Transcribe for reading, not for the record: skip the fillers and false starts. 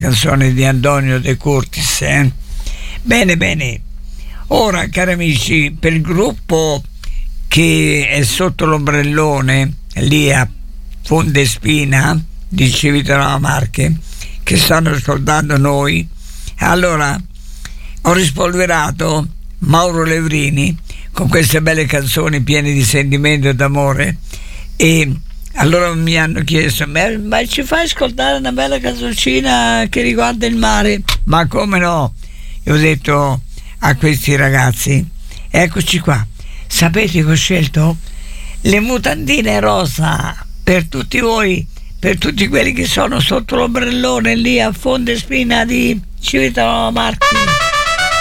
canzone di Antonio De Curtis, Bene, ora cari amici, per il gruppo che è sotto l'ombrellone lì a Fondespina di Civitanova Marche, che stanno ascoltando noi, allora ho rispolverato Mauro Levrini con queste belle canzoni piene di sentimento e d'amore, e allora mi hanno chiesto: ma ci fai ascoltare una bella canzoncina che riguarda il mare? Ma come no? E ho detto a questi ragazzi: eccoci qua, sapete che ho scelto? Le mutandine rosa per tutti voi, per tutti quelli che sono sotto l'ombrellone lì a Fondespina di Civitanova Marche.